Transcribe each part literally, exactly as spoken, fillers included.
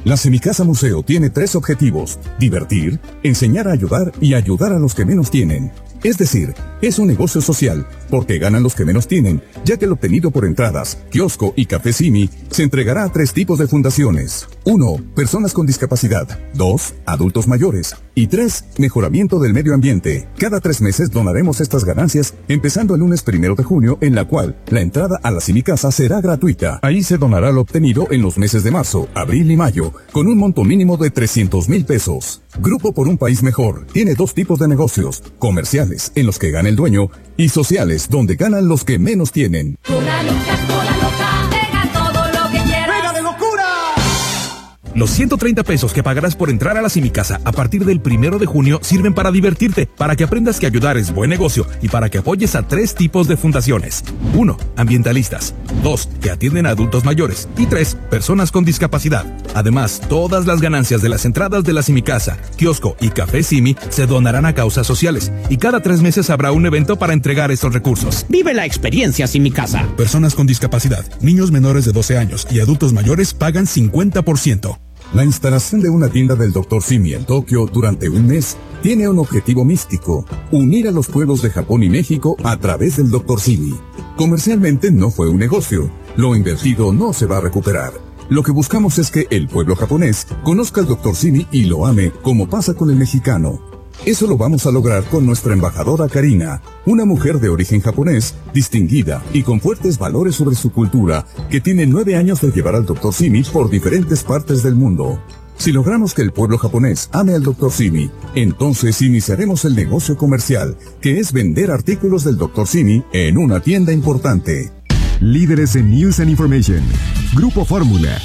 La Semicasa Museo tiene tres objetivos: divertir, enseñar a ayudar y ayudar a los que menos tienen. Es decir, es un negocio social, porque ganan los que menos tienen, ya que el obtenido por entradas, kiosco y café Simi se entregará a tres tipos de fundaciones. uno. Personas con discapacidad. dos. Adultos mayores. Y tres. Mejoramiento del medio ambiente. Cada tres meses donaremos estas ganancias, empezando el lunes primero de junio, en la cual la entrada a la Semicasa será gratuita. Ahí se donará lo obtenido en los meses de marzo, abril y mayo, con un monto mínimo de trescientos mil pesos. Grupo por un País Mejor tiene dos tipos de negocios: comerciales, en los que gana el dueño, y sociales, donde ganan los que menos tienen. Una loca, una loca, pega todo lo que quieras. ¡Pega de locura! Los ciento treinta pesos que pagarás por entrar a la Semicasa a partir del primero de junio sirven para divertirte, para que aprendas que ayudar es buen negocio y para que apoyes a tres tipos de fundaciones. uno. Ambientalistas. dos. Que atienden a adultos mayores. Y tres. Personas con discapacidad. Además, todas las ganancias de las entradas de la Semicasa, kiosco y café Simi se donarán a causas sociales. Y cada tres meses habrá un evento para entregar estos recursos. Vive la experiencia Semicasa. Personas con discapacidad, niños menores de doce años y adultos mayores pagan cincuenta por ciento. La instalación de una tienda del doctor Simi en Tokio durante un mes tiene un objetivo místico: unir a los pueblos de Japón y México a través del doctor Simi. Comercialmente no fue un negocio. Lo invertido no se va a recuperar. Lo que buscamos es que el pueblo japonés conozca al doctor Simi y lo ame, como pasa con el mexicano. Eso lo vamos a lograr con nuestra embajadora Karina, una mujer de origen japonés, distinguida y con fuertes valores sobre su cultura, que tiene nueve años de llevar al doctor Simi por diferentes partes del mundo. Si logramos que el pueblo japonés ame al doctor Simi, entonces iniciaremos el negocio comercial, que es vender artículos del doctor Simi en una tienda importante. Líderes en News and Information. Grupo Fórmula.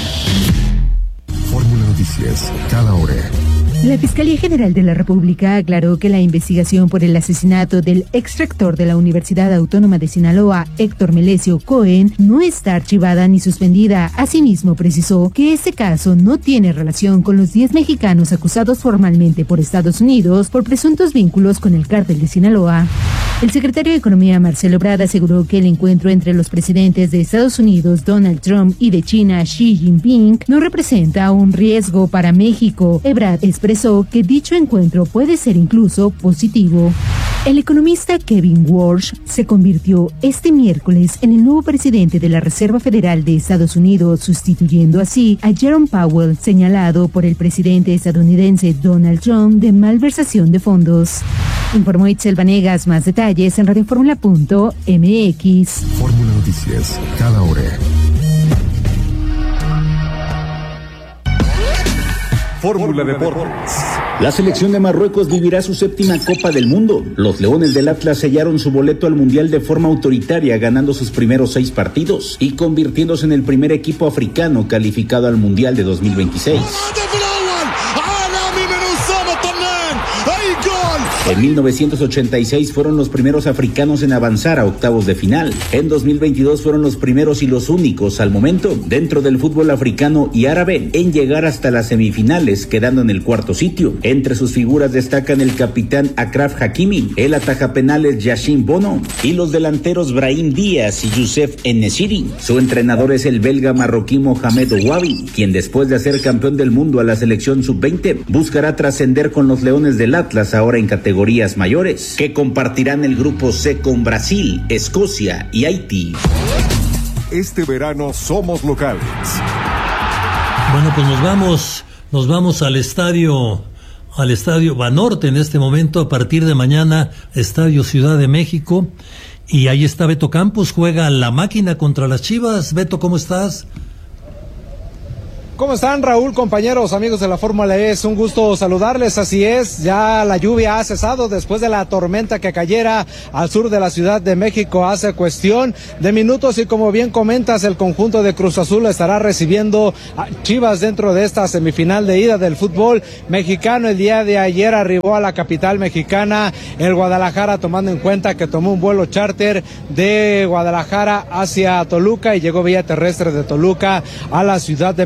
Fórmula Noticias, cada hora. La Fiscalía General de la República aclaró que la investigación por el asesinato del exrector de la Universidad Autónoma de Sinaloa, Héctor Melesio Cohen, no está archivada ni suspendida. Asimismo, precisó que este caso no tiene relación con los diez mexicanos acusados formalmente por Estados Unidos por presuntos vínculos con el cártel de Sinaloa. El secretario de Economía, Marcelo Ebrard, aseguró que el encuentro entre los presidentes de Estados Unidos, Donald Trump, y de China, Xi Jinping, no representa un riesgo para México. Ebrard expresó que dicho encuentro puede ser incluso positivo. El economista Kevin Walsh se convirtió este miércoles en el nuevo presidente de la Reserva Federal de Estados Unidos, sustituyendo así a Jerome Powell, señalado por el presidente estadounidense Donald Trump de malversación de fondos. Informó Itzel Vanegas. Más detalles en radioformula punto m x. Fórmula Noticias, cada hora. Fórmula Deportes. La selección de Marruecos vivirá su séptima Copa del Mundo. Los Leones del Atlas sellaron su boleto al Mundial de forma autoritaria, ganando sus primeros seis partidos y convirtiéndose en el primer equipo africano calificado al Mundial de dos mil veintiséis. En mil novecientos ochenta y seis fueron los primeros africanos en avanzar a octavos de final. En dos mil veintidós fueron los primeros y los únicos al momento dentro del fútbol africano y árabe en llegar hasta las semifinales, quedando en el cuarto sitio. Entre sus figuras destacan el capitán Achraf Hakimi, el atajapenales Yacine Bono y los delanteros Brahim Díaz y Youssef En-Nesyri. Su entrenador es el belga marroquí Mohamed Ouabi, quien después de ser campeón del mundo a la selección sub veinte buscará trascender con los Leones del Atlas, ahora en categorías mayores, que compartirán el grupo C con Brasil, Escocia y Haití. Este verano somos locales. Bueno, pues nos vamos, nos vamos al estadio, al estadio Banorte en este momento, a partir de mañana, Estadio Ciudad de México, y ahí está Beto Campos, juega la Máquina contra las Chivas. Beto, ¿cómo estás? ¿Cómo están, Raúl, compañeros, amigos de la Fórmula E? Es un gusto saludarles, así es, ya la lluvia ha cesado después de la tormenta que cayera al sur de la Ciudad de México hace cuestión de minutos, y como bien comentas, el conjunto de Cruz Azul estará recibiendo a Chivas dentro de esta semifinal de ida del fútbol mexicano. El día de ayer arribó a la capital mexicana el Guadalajara, tomando en cuenta que tomó un vuelo charter de Guadalajara hacia Toluca y llegó vía terrestre de Toluca a la Ciudad de México.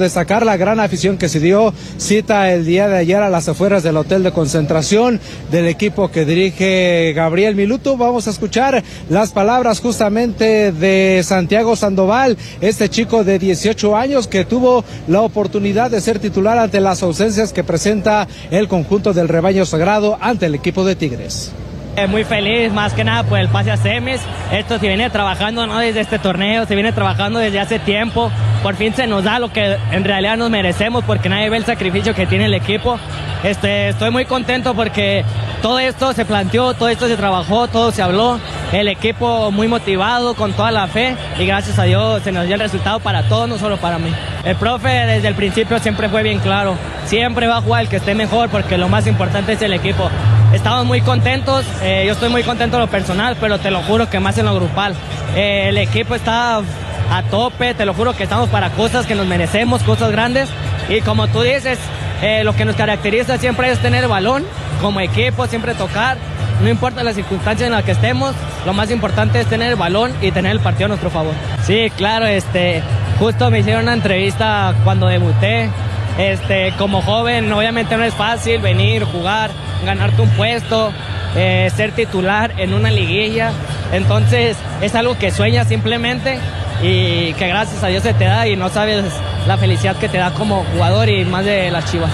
destacar la gran afición que se dio cita el día de ayer a las afueras del hotel de concentración del equipo que dirige Gabriel Miluto. Vamos a escuchar las palabras justamente de Santiago Sandoval, este chico de dieciocho años que tuvo la oportunidad de ser titular ante las ausencias que presenta el conjunto del rebaño sagrado ante el equipo de Tigres. Eh, muy feliz, más que nada por el pase a semis. Esto se viene trabajando, ¿no?, desde este torneo, se viene trabajando desde hace tiempo. Por fin se nos da lo que en realidad nos merecemos, porque nadie ve el sacrificio que tiene el equipo. Este, estoy muy contento porque todo esto se planteó, todo esto se trabajó, todo se habló. El equipo muy motivado, con toda la fe, y gracias a Dios se nos dio el resultado para todos, no solo para mí. El profe desde el principio siempre fue bien claro, siempre va a jugar el que esté mejor, porque lo más importante es el equipo. Estamos muy contentos, eh, yo estoy muy contento en lo personal, pero te lo juro que más en lo grupal. Eh, el equipo está a tope, te lo juro que estamos para cosas que nos merecemos, cosas grandes, y como tú dices, eh, lo que nos caracteriza siempre es tener el balón, como equipo, siempre tocar, no importa la circunstancia en la que estemos, lo más importante es tener el balón y tener el partido a nuestro favor. Sí, claro, este, justo me hicieron una entrevista cuando debuté. Este, como joven, obviamente no es fácil venir, jugar, ganarte un puesto, eh, ser titular en una liguilla. Entonces es algo que sueñas simplemente y que gracias a Dios se te da, y no sabes la felicidad que te da como jugador y más de las Chivas.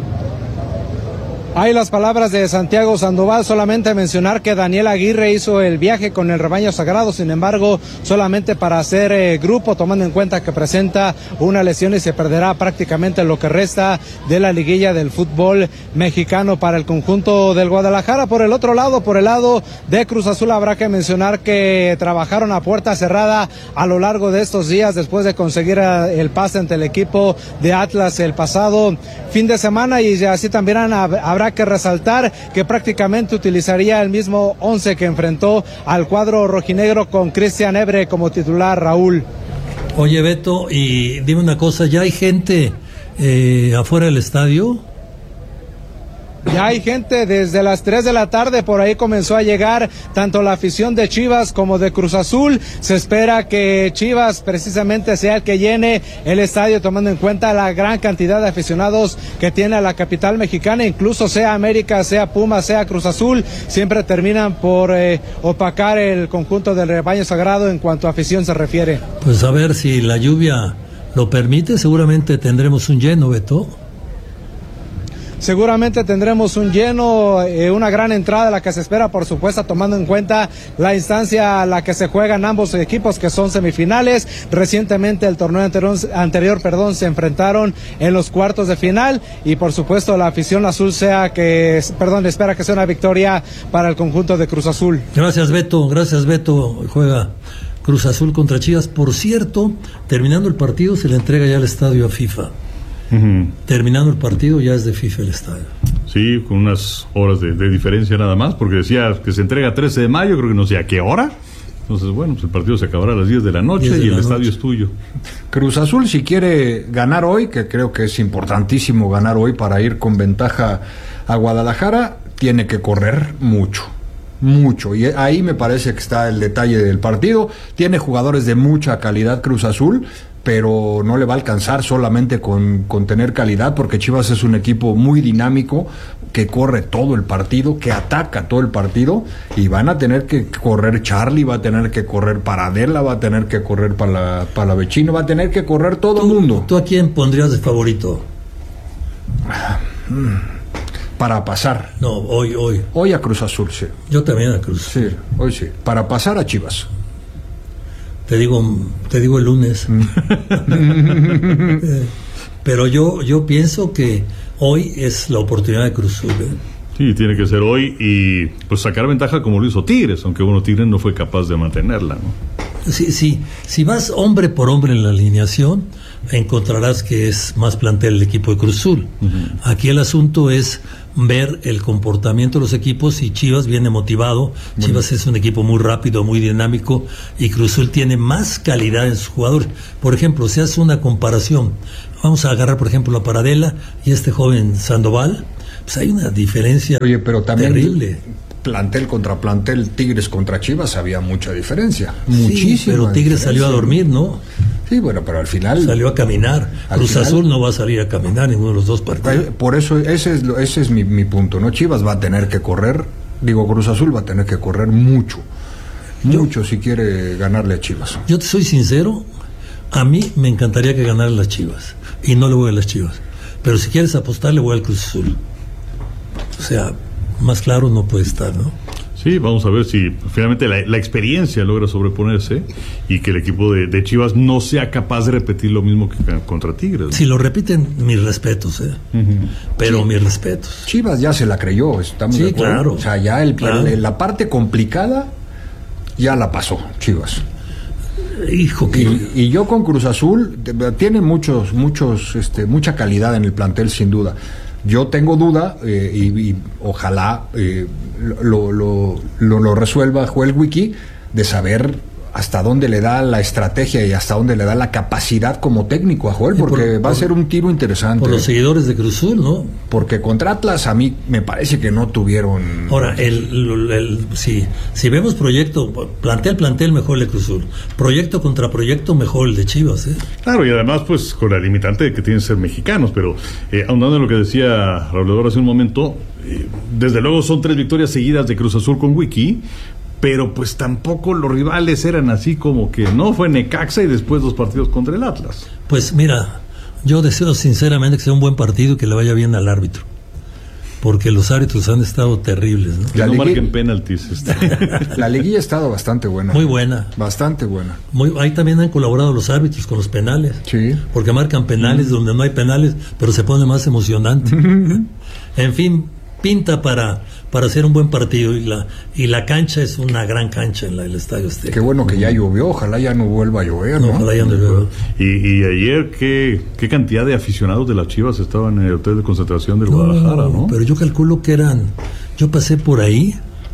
Hay las palabras de Santiago Sandoval, solamente mencionar que Daniel Aguirre hizo el viaje con el rebaño sagrado, sin embargo, solamente para hacer eh, grupo, tomando en cuenta que presenta una lesión y se perderá prácticamente lo que resta de la liguilla del fútbol mexicano para el conjunto del Guadalajara. Por el otro lado, por el lado de Cruz Azul, habrá que mencionar que trabajaron a puerta cerrada a lo largo de estos días después de conseguir el pase ante el equipo de Atlas el pasado fin de semana, y así también habrá que resaltar que prácticamente utilizaría el mismo once que enfrentó al cuadro rojinegro con Cristian Ebre como titular, Raúl. Oye, Beto, y dime una cosa, ¿ya hay gente eh, afuera del estadio? Ya hay gente, desde las tres de la tarde por ahí comenzó a llegar tanto la afición de Chivas como de Cruz Azul. Se espera que Chivas precisamente sea el que llene el estadio, tomando en cuenta la gran cantidad de aficionados que tiene la capital mexicana, incluso sea América, sea Pumas, sea Cruz Azul, siempre terminan por eh, opacar el conjunto del rebaño sagrado en cuanto a afición se refiere. Pues a ver si la lluvia lo permite, seguramente tendremos un lleno, Beto. Seguramente tendremos un lleno, eh, una gran entrada, la que se espera, por supuesto, tomando en cuenta la instancia a la que se juegan ambos equipos, que son semifinales. Recientemente el torneo anterior, anterior perdón, se enfrentaron en los cuartos de final, y por supuesto la afición azul sea que, perdón, espera que sea una victoria para el conjunto de Cruz Azul. Gracias, Beto, gracias, Beto. Juega Cruz Azul contra Chivas. Por cierto, terminando el partido se le entrega ya el estadio a FIFA. Uh-huh. Terminando el partido ya es de FIFA el estadio. Sí, con unas horas de, de diferencia nada más, porque decía que se entrega trece de mayo, creo que no sé a qué hora. Entonces, bueno, pues el partido se acabará a las diez de la noche y el estadio es tuyo. Cruz Azul, si quiere ganar hoy, que creo que es importantísimo ganar hoy para ir con ventaja a Guadalajara, tiene que correr mucho. Mucho, y ahí me parece que está el detalle del partido. Tiene jugadores de mucha calidad Cruz Azul, pero no le va a alcanzar solamente con, con tener calidad, porque Chivas es un equipo muy dinámico, que corre todo el partido, que ataca todo el partido, y van a tener que correr Charlie, va a tener que correr Paradela, va a tener que correr para la, para la Vecino, va a tener que correr todo el mundo. ¿Tú a quién pondrías de favorito? Para pasar. No, hoy, hoy. Hoy a Cruz Azul, sí. Yo también a Cruz Azul. Sí, hoy sí. Para pasar a Chivas. Te digo, te digo el lunes. eh, pero yo, yo pienso que hoy es la oportunidad de Cruz Azul. ¿eh? Sí, tiene que ser hoy y pues sacar ventaja como lo hizo Tigres, aunque bueno, Tigres no fue capaz de mantenerla, ¿no? Sí, sí. Si vas hombre por hombre en la alineación, encontrarás que es más plantel el equipo de Cruz Azul. Uh-huh. Aquí el asunto es ver el comportamiento de los equipos, y Chivas viene motivado. Bueno. Chivas es un equipo muy rápido, muy dinámico, y Cruz Azul tiene más calidad en sus jugadores. Por ejemplo, se hace una comparación, vamos a agarrar por ejemplo a Paradela y este joven Sandoval, pues hay una diferencia. Oye, pero también terrible. Plantel contra plantel, Tigres contra Chivas, había mucha diferencia, sí, muchísima pero Tigres diferencia. Salió a dormir, ¿no? Sí, bueno, pero al final... Salió a caminar. Cruz final, Azul no va a salir a caminar ninguno de los dos partidos. Por eso, ese es, lo, ese es mi, mi punto, ¿no? Chivas va a tener que correr, digo, Cruz Azul va a tener que correr mucho, mucho yo, si quiere ganarle a Chivas. Yo te soy sincero, a mí me encantaría que ganaran las Chivas, y no le voy a las Chivas. Pero si quieres apostar, le voy al Cruz Azul. O sea, más claro no puede estar, ¿no? Sí, vamos a ver si finalmente la, la experiencia logra sobreponerse y que el equipo de, de Chivas no sea capaz de repetir lo mismo que contra Tigres, ¿no? Si lo repiten, mis respetos, ¿eh? Uh-huh. Pero sí, mis respetos. Chivas ya se la creyó, estamos sí, de acuerdo. Claro. O sea, ya el, claro. el, la parte complicada ya la pasó Chivas. Hijo que... y, y yo con Cruz Azul, tiene muchos, muchos, este, mucha calidad en el plantel, sin duda. Yo tengo duda eh, y, y ojalá eh, lo, lo, lo, lo resuelva Joel Wiki, de saber hasta dónde le da la estrategia y hasta dónde le da la capacidad como técnico a Joel, porque por, va por, a ser un tiro interesante. Por los seguidores de Cruz Azul, ¿no? Porque contra Atlas a mí me parece que no tuvieron... Ahora, el, el, el, si, si vemos proyecto, plantel, plantel, mejor el de Cruz Azul. Proyecto contra proyecto, mejor el de Chivas, ¿eh? Claro, y además, pues, con la limitante de que tienen que ser mexicanos, pero eh, ahondando en lo que decía Raúl hace un momento, eh, desde luego son tres victorias seguidas de Cruz Azul con Wiki, pero pues tampoco los rivales eran así como que no fue Necaxa y después dos partidos contra el Atlas. Pues mira, yo deseo sinceramente que sea un buen partido y que le vaya bien al árbitro, porque los árbitros han estado terribles, ¿no? Que no marquen penaltis. Este. La liguilla ha estado bastante buena. Muy buena. Bastante buena. Muy, ahí también han colaborado los árbitros con los penales. Sí. Porque marcan penales mm. donde no hay penales, pero se pone más emocionante. En fin, pinta para para hacer un buen partido, y la y la cancha es una gran cancha en la, el Estadio Azteca. Qué bueno que ya llovió, ojalá ya no vuelva a llover, ¿no? Ojalá ya no llueva. Y, y ayer, ¿qué, ¿qué cantidad de aficionados de las Chivas estaban en el hotel de concentración del no, Guadalajara, no? Pero yo calculo que eran, yo pasé por ahí,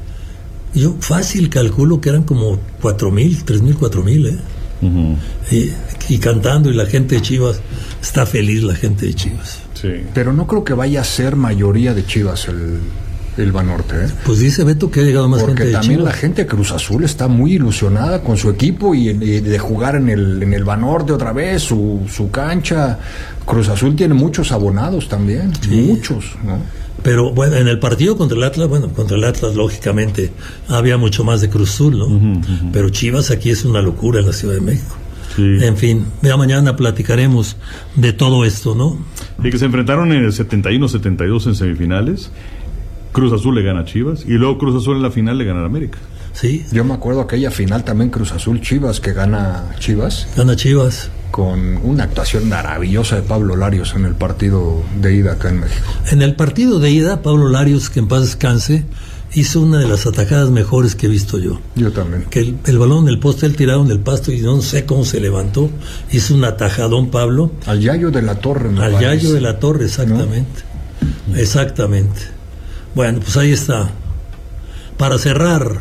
yo fácil calculo que eran como cuatro mil, tres mil, cuatro mil, ¿eh? Uh-huh. Y, y cantando, y la gente de Chivas, está feliz la gente de Chivas. Sí. Pero no creo que vaya a ser mayoría de Chivas el, el Banorte, ¿eh? Pues dice Beto que ha llegado más porque gente de Chivas. Porque también la gente de Cruz Azul está muy ilusionada con su equipo y, y de jugar en el, en el Banorte otra vez, su, su cancha. Cruz Azul tiene muchos abonados también, sí. muchos, ¿no? Pero bueno, en el partido contra el Atlas, bueno, contra el Atlas lógicamente había mucho más de Cruz Azul, ¿no? Uh-huh, uh-huh. Pero Chivas aquí es una locura en la Ciudad de México. Sí. En fin, ya mañana platicaremos de todo esto, ¿no? Y que se enfrentaron en el setenta y uno setenta y dos en semifinales. Cruz Azul le gana a Chivas y luego Cruz Azul en la final le gana a América. Sí. Yo me acuerdo aquella final también Cruz Azul Chivas, que gana Chivas. Gana Chivas. Con una actuación maravillosa de Pablo Larios en el partido de ida acá en México. En el partido de ida, Pablo Larios, que en paz descanse, hizo una de las atajadas mejores que he visto yo. Yo también. Que el, el balón en el poste, él tirado en el pasto y no sé cómo se levantó. Hizo un atajadón, Pablo. Al Yayo de la Torre. Al parece. Yayo de la Torre, exactamente. ¿No? Exactamente. Bueno, pues ahí está. Para cerrar.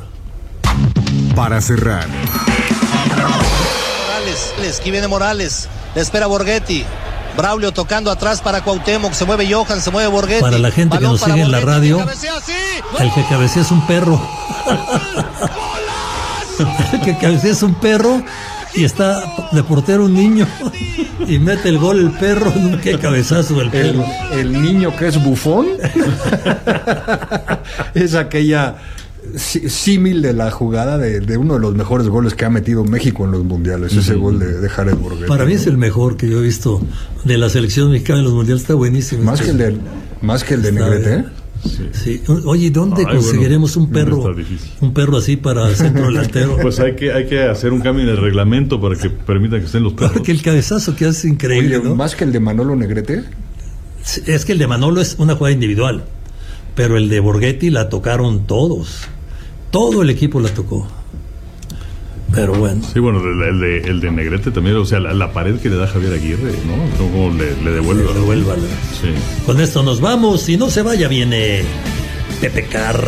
Para cerrar. Morales, aquí viene Morales. Le espera Borghetti. Braulio tocando atrás para Cuauhtémoc, se mueve Johan, se mueve Borghetti. Para la gente Balón que nos sigue en la radio, el que cabecea es un perro. El que cabecea es un perro y está de portero un niño y mete el gol el perro. Qué cabezazo del perro. El, el niño que es bufón es aquella símil de la jugada de, de uno de los mejores goles que ha metido México en los mundiales, uh-huh. ese gol de, de Jared Borghetti. Para mí es el mejor que yo he visto de la selección mexicana en los mundiales, está buenísimo. Más que el de, más que el de Negrete, ¿eh? Sí. Sí. Oye, ¿dónde Ay, conseguiremos bueno, un perro un perro así para centro delantero? Pues hay que hay que hacer un cambio en el reglamento para que permita que estén los perros. Porque el cabezazo que hace increíble. Oye, ¿no? Más que el de Manolo Negrete. Es que el de Manolo es una jugada individual, pero el de Borghetti la tocaron todos. Todo el equipo la tocó. Pero bueno. Sí, bueno, el, el, de, el de Negrete también, o sea, la, la pared que le da Javier Aguirre, ¿no? Como le, le devuelve. Le devuelva. Sí. Con esto nos vamos y no se vaya, viene Pepe Carr.